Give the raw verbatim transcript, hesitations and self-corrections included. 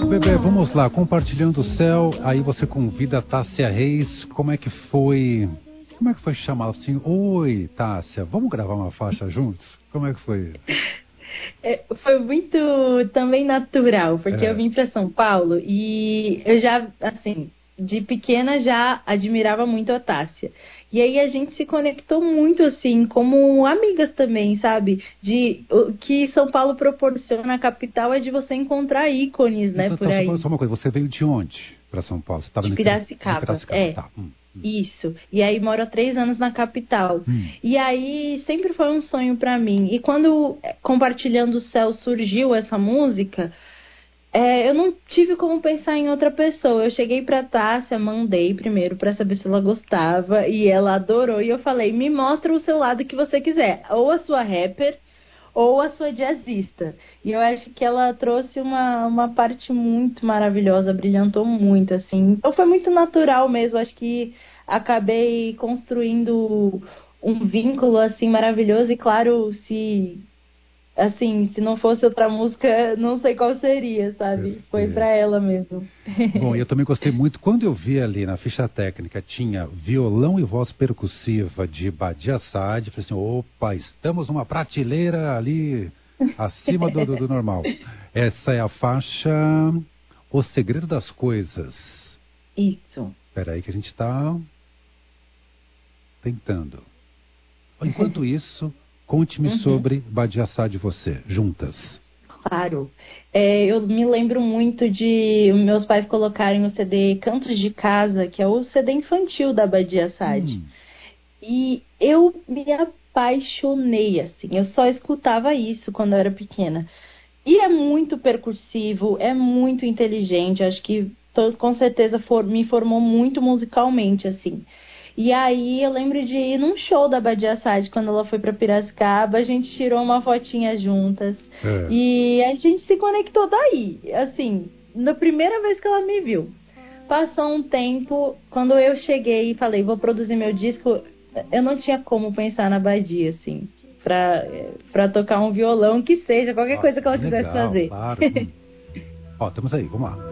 Bebê, vamos lá, compartilhando o céu, aí você convida a Tássia Reis, como é que foi, como é que foi chamar assim, oi Tássia, vamos gravar uma faixa juntos? Como é que foi? É, foi muito também natural, porque É. eu vim para São Paulo e eu já, assim, de pequena já admirava muito a Tássia. E aí a gente se conectou muito, assim, como amigas também, sabe? De o que São Paulo proporciona, a capital, é de você encontrar ícones, né, Então, por então só, aí. só uma coisa, você veio de onde para São Paulo? Você estava De no Piracicaba, de Piracicaba, é. tá. Hum, hum. Isso. E aí moro há três anos na capital. Hum. E aí sempre foi um sonho pra mim. E quando Compartilhando o Céu surgiu essa música, é, eu não tive como pensar em outra pessoa. Eu cheguei pra Tássia, mandei primeiro pra saber se ela gostava e ela adorou. E eu falei, me mostra o seu lado que você quiser. Ou a sua rapper, ou a sua jazzista. E eu acho que ela trouxe uma, uma parte muito maravilhosa, brilhantou muito, assim. Então foi muito natural mesmo, acho que acabei construindo um vínculo, assim, maravilhoso. E claro, se, assim, se não fosse outra música, não sei qual seria, sabe? Foi pra Perfeito. ela mesmo. Bom, eu também gostei muito, quando eu vi ali na ficha técnica, tinha violão e voz percussiva de Badia Saad, falei assim, opa, estamos numa prateleira ali acima do, do, do normal. Essa é a faixa O Segredo das Coisas. Isso. Espera aí que a gente está tentando. Enquanto isso, conte-me Uhum. sobre Badia Saad e você, juntas. Claro. É, eu me lembro muito de meus pais colocarem o C D Cantos de Casa, que é o C D infantil da Badia Saad. Hum. E eu me apaixonei, assim. Eu só escutava isso quando eu era pequena. E é muito percursivo, é muito inteligente. Acho que to- com certeza for- me formou muito musicalmente, assim. E aí eu lembro de ir num show da Badia Saad quando ela foi pra Piracicaba. A gente tirou uma fotinha juntas. É. E a gente se conectou daí. Assim, na primeira vez que ela me viu. Passou um tempo, quando eu cheguei e falei, vou produzir meu disco, eu não tinha como pensar na Badia, assim, pra, pra tocar um violão, que seja, qualquer Ó, coisa que ela bem quisesse legal, fazer. claro. Hum. Ó, estamos aí, vamos lá.